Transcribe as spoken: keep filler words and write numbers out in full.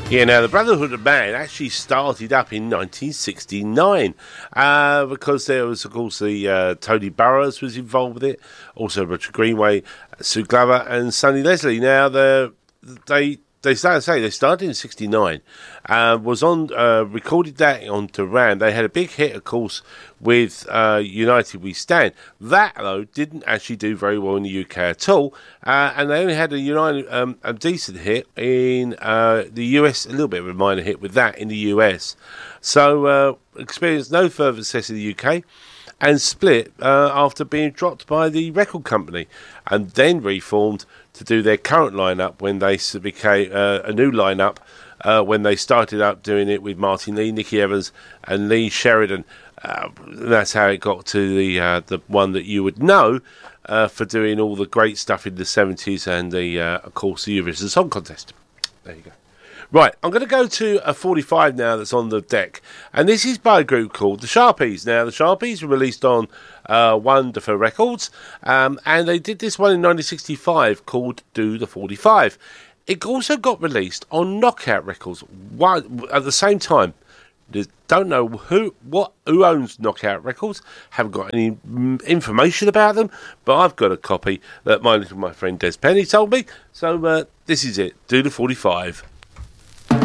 Yeah, now the Brotherhood of Man actually started up in nineteen sixty-nine uh, because there was, of course, the uh, Tony Burrows was involved with it, also Richard Greenway, Sue Glover, and Sonny Leslie. Now the they they started say they started in sixty-nine, uh, was on uh, recorded that on Duran. They had a big hit, of course, with uh, United We Stand. That though didn't actually do very well in the U K at all, uh, and they only had a United um, a decent hit in uh, the U S, a little bit of a minor hit with that in the U S. So uh, experienced no further success in the U K, and split uh, after being dropped by the record company, and then reformed to do their current lineup when they became uh, a new lineup uh, when they started up doing it with Martin Lee, Nicky Evans, and Lee Sheridan. Uh, that's how it got to the uh, the one that you would know uh, for doing all the great stuff in the seventies and the uh, of course the Eurovision Song Contest. There you go. Right, I'm going to go to a forty-five now that's on the deck, and this is by a group called the Sharpies. Now, the Sharpies were released on uh, Wonderful Records, um, and they did this one in nineteen sixty-five called Do the forty-five. It also got released on Knockout Records one, at the same time. Don't know who what who owns Knockout Records, haven't got any information about them, but I've got a copy that my little my friend Des Penny told me, so uh, this is it, Do the forty-five.